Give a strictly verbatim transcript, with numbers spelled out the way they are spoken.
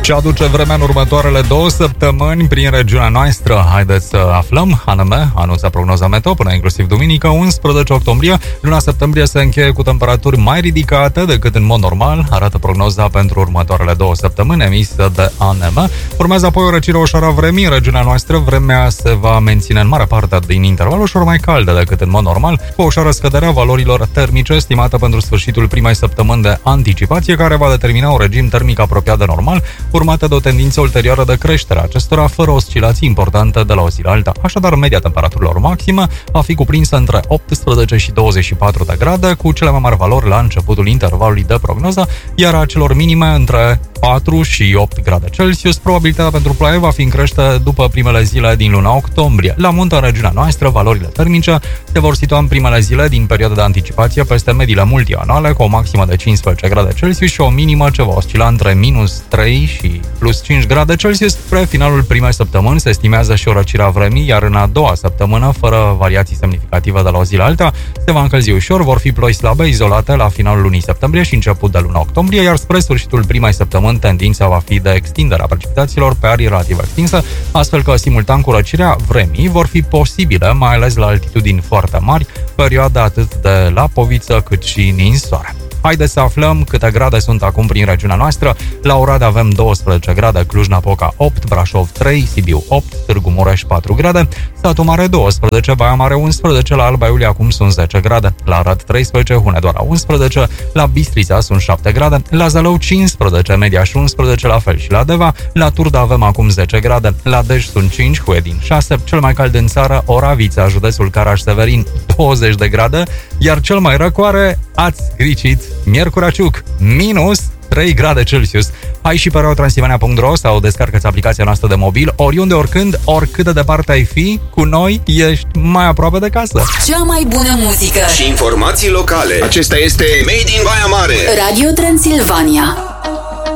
Ce aduce vremea în următoarele două săptămâni prin regiunea noastră? Haideți să aflăm. A N M anunță prognoza meteo până inclusiv duminică, unsprezece octombrie. Luna septembrie se încheie cu temperaturi mai ridicate decât în mod normal, arată prognoza pentru următoarele două săptămâni emisă de A N M. Urmează apoi o răcire ușoară a vremii în regiunea noastră. Vremea se va menține în mare parte din interval ușor mai caldă decât în mod normal, cu o ușoară scădere a valorilor termice estimată pentru sfârșitul primei săptămâni de anticipație, care va determina un regim termic apropiat de normal, urmată de o tendință ulterioară de creștere a acestora, fără oscilații importante de la o zi la alta. Așadar, media temperaturilor maximă va fi cuprinsă între optsprezece și douăzeci și patru de grade, cu cele mai mari valori la începutul intervalului de prognoză, iar a celor minime între patru și opt grade Celsius. Probabilitatea pentru ploaie va fi în creștere după primele zile din luna octombrie. La munte, în regiunea noastră, valorile termice se vor situa în primele zile din perioada de anticipație peste mediile multianuale, cu o maximă de cincisprezece grade Celsius și o minimă ce va oscila între minus trei și plus cinci grade Celsius. Spre finalul primei săptămâni se estimează și o răcire a vremii, iar în a doua săptămână, fără variații semnificative de la o zi la alta, se va încălzi ușor, vor fi ploi slabe izolate la finalul lunii septembrie și început de luna octombrie, iar spre sfârșitul primei săptămâni tendința va fi de extinderea precipitațiilor pe arii relativ extinse, astfel că simultan cu răcirea vremii vor fi posibile, mai ales la altitudini foarte mari, perioade atât de lapoviță cât și ninsoare. Haideți să aflăm câte grade sunt acum prin regiunea noastră. La Oradea avem douăsprezece grade, Cluj-Napoca opt, Brașov trei, Sibiu opt, Târgu Mureș patru grade, Satu Mare doisprezece, Baia Mare unsprezece, la Alba Iulia acum sunt zece grade, la Arad treisprezece, Hunedoara unsprezece, la Bistrița sunt șapte grade, la Zălău cincisprezece, Mediaș unsprezece, la fel și la Deva, la Turda avem acum zece grade, la Dej sunt cinci, Huedin șase, cel mai cald în țară, Oravița, județul Caraș-Severin, douăzeci de grade, iar cel mai răcoare, ați ghicit, Miercurea Ciuc, minus trei grade Celsius. Hai și pe reotransilvania punct ro sau descarcă-ți aplicația noastră de mobil, oriunde, oricând, oricât de departe ai fi, cu noi ești mai aproape de casă. Cea mai bună muzică și informații locale. Acesta este Made in Baia Mare, Radio Transilvania.